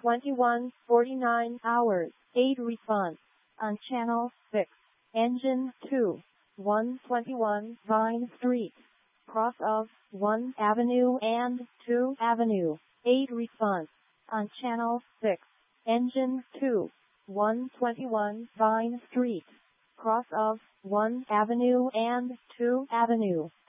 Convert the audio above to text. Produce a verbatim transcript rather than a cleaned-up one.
twenty-one forty-nine hours, eight response. On channel six, engine two, one twenty-one Vine Street, cross of one Avenue and two Avenue, eight response. On channel six, engine two, one twenty-one Vine Street, cross of one Avenue and two Avenue.